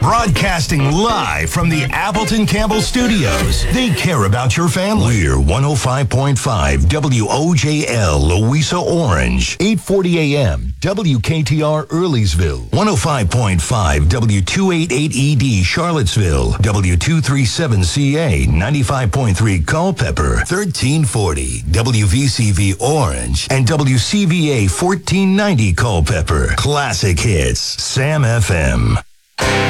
Broadcasting live from the Appleton Campbell Studios. They care about your family. We're 105.5 WOJL, Louisa Orange. 840 AM, WKTR Earlysville. 105.5 W288ED Charlottesville. W237CA, 95.3 Culpeper. 1340 WVCV Orange. And WCVA 1490 Culpeper. Classic hits. Sam FM.